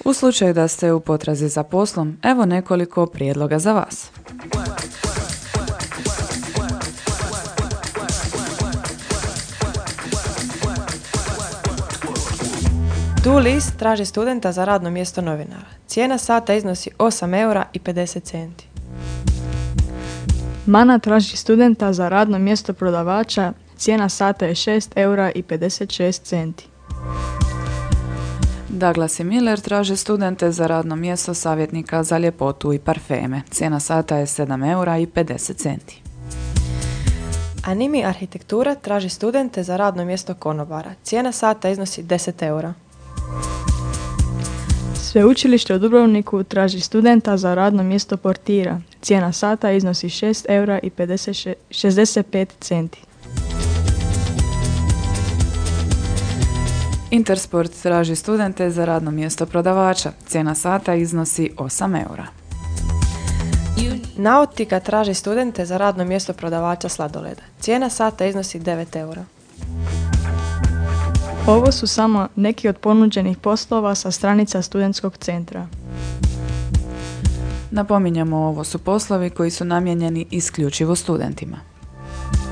U slučaju da ste u potrazi za poslom, evo nekoliko prijedloga za vas. DoList traži studenta za radno mjesto novinara. Cijena sata iznosi 8,50 €. Mana traži studenta za radno mjesto prodavača. Cijena sata je 6,56 €. Douglas i Miller traže studente za radno mjesto savjetnika za ljepotu i parfeme. Cijena sata je 7,50 €. Animi arhitektura traži studente za radno mjesto konobara. Cijena sata iznosi 10 €. Sveučilište u Dubrovniku traži studenta za radno mjesto portira. Cijena sata iznosi 6,65 €. Intersport traži studente za radno mjesto prodavača. Cijena sata iznosi 8 €. Nautika traži studente za radno mjesto prodavača sladoleda. Cijena sata iznosi 9 €. Ovo su samo neki od ponuđenih poslova sa stranica studentskog centra. Napominjemo, ovo su poslovi koji su namijenjeni isključivo studentima.